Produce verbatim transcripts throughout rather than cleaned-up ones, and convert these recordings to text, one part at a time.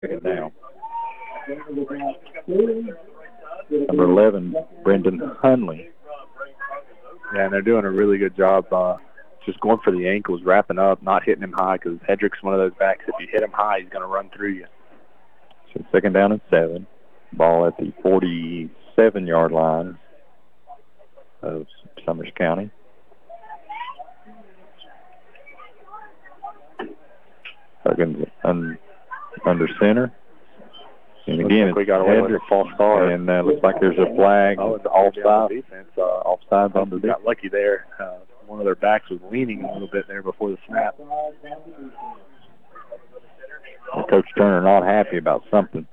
Second down. Number eleven, Brendan Hunley. Yeah, and they're doing a really good job uh, just going for the ankles, wrapping up, not hitting him high, because Hedrick's one of those backs. If you hit him high, he's going to run through you. So second down and seven. Ball at the forty-seven-yard line of Summers County. Huggins un, under center. And again, like we got away with a false start. And uh, looks like there's a flag. Oh, it's offside. Defense. Uh, offside on the defense. Got lucky there. Uh, one of their backs was leaning a little bit there before the snap. And Coach Turner not happy about something.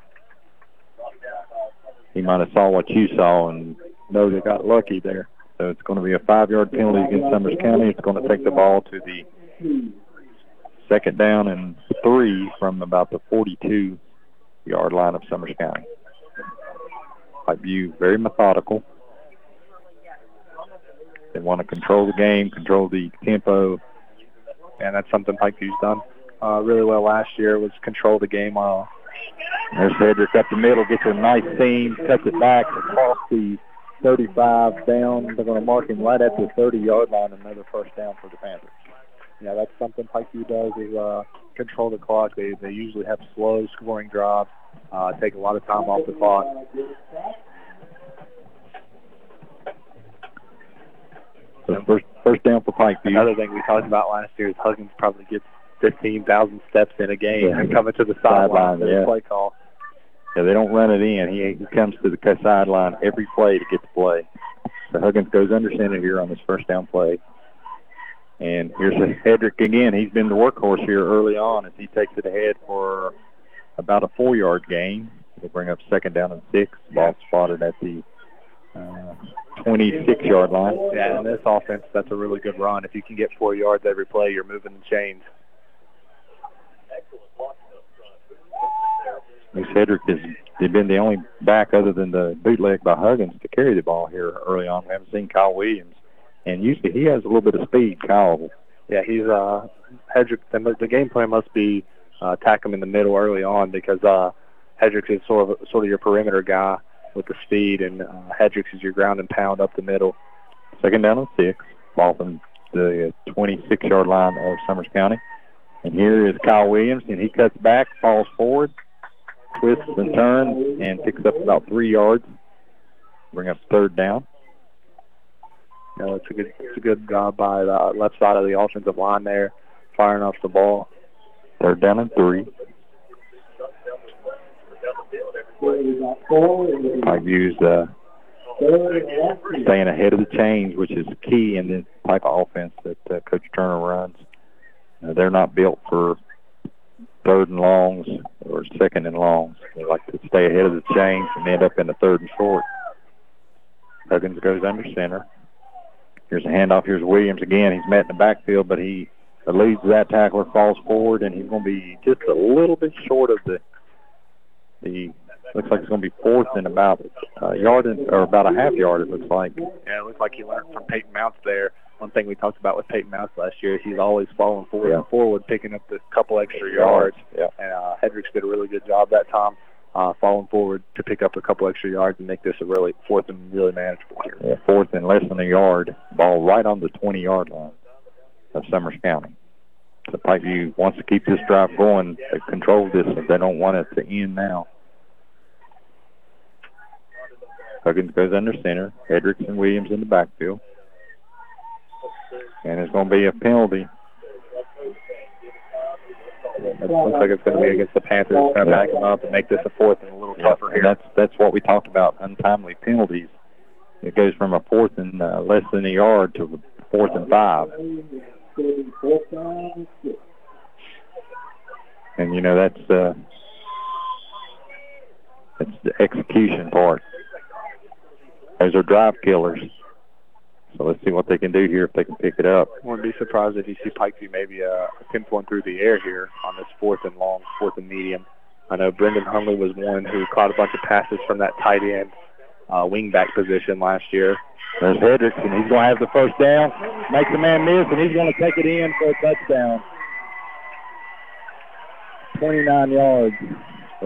He might have saw what you saw and know they got lucky there. So it's going to be a five-yard penalty against Summers County. It's going to take the ball to the second down and three from about the forty-two-yard line of Summers County. Pikeview very methodical. They want to control the game, control the tempo. And that's something Pikeview's done uh, really well last year, was control the game well. There's Hedrick up the middle, gets a nice seam, cuts it back across the thirty-five down. They're going to mark him right at the thirty-yard line, another first down for the Panthers. Yeah, that's something Pikeview does is uh, control the clock. They they usually have slow scoring drives, uh, take a lot of time off the clock. So first first down for Pikeview. Another thing we talked about last year is Huggins probably gets fifteen thousand steps in a game yeah. and coming to the sideline for yeah. the play call. Yeah, they don't run it in. He, he comes to the sideline every play to get the play. So Huggins goes under center here on this first down play. And here's Hedrick again. He's been the workhorse here early on as he takes it ahead for about a four-yard gain. He'll bring up second down and six. Ball spotted at the uh, twenty-six-yard line. Yeah, in this offense, that's a really good run. If you can get four yards every play, you're moving the chains. Miss Hedrick has they've been the only back other than the bootleg by Huggins to carry the ball here early on. We haven't seen Kyle Williams. And usually he has a little bit of speed, Kyle. Yeah, he's uh, Hedrick. The, the game plan must be uh, attack him in the middle early on because uh, Hedrick is sort of sort of your perimeter guy with the speed, and uh, Hedrick is your ground and pound up the middle. Second down and six, ball from the twenty-six-yard line of Summers County. And here is Kyle Williams, and he cuts back, falls forward, twists and turns, and picks up about three yards. Bring up third down. No, it's a good, it's a good job by the left side of the offensive line there, firing off the ball. Third down and three. Pikeview's uh, staying ahead of the chains, which is key in the type of offense that uh, Coach Turner runs. Uh, they're not built for third and longs or second and longs. They like to stay ahead of the chains and end up in the third and short. Huggins goes under center. Here's a handoff. Here's Williams again. He's met in the backfield, but he eludes that tackler, falls forward, and he's going to be just a little bit short of the, the looks like it's going to be fourth and about a yard and, or about a half yard, it looks like. Yeah, it looks like he learned from Peyton Mounts there. One thing we talked about with Peyton Mounts last year is he's always falling forward yeah. and forward, picking up the couple extra yards. Yeah. And uh, Hedricks did a really good job that time. Uh, falling forward to pick up a couple extra yards and make this a really fourth and really manageable here. Yeah, fourth and less than a yard. Ball right on the twenty-yard line of Summers County. So Pikeview wants to keep this drive going. They control this. They don't want it to end now. Huggins goes under center. Hedricks and Williams in the backfield. And it's going to be a penalty. It looks like it's going to be against the Panthers. Going to back them up and make this a fourth and a little tougher yeah, here. That's that's what we talked about, untimely penalties. It goes from a fourth and uh, less than a yard to a fourth and five. And, you know, that's, uh, that's the execution part. Those are drive killers. So let's see what they can do here if they can pick it up. I wouldn't be surprised if you see Pikeview maybe uh, attempt one through the air here on this fourth and long, fourth and medium. I know Brendan Hunley was one who caught a bunch of passes from that tight end uh, wingback position last year. There's Hedricks, and he's going to have the first down. Makes the man miss, and he's going to take it in for a touchdown. twenty-nine yards.